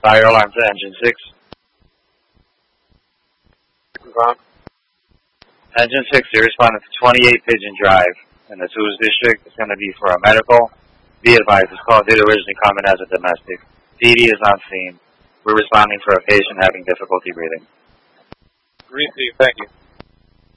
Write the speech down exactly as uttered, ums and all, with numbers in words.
Fire alarm to engine six. Confirm. Engine six, you're responding to twenty-eight Pigeon Drive in the Tools District. It's going to be for a medical. Be advised, this call did originally come in as a domestic. P D is on scene. We're responding for a patient having difficulty breathing. Receive, thank you.